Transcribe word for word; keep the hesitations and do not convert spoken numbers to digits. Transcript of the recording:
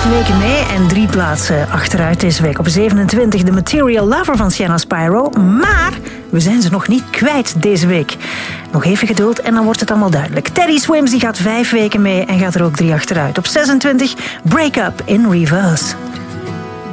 vijf weken mee en drie plaatsen achteruit deze week. Op zevenentwintig The Material Lover van Sienna Spyro. Maar we zijn ze nog niet kwijt deze week. Nog even geduld en dan wordt het allemaal duidelijk. Teddy Swims die gaat vijf weken mee en gaat er ook drie achteruit. Op zesentwintig Break Up in Reverse.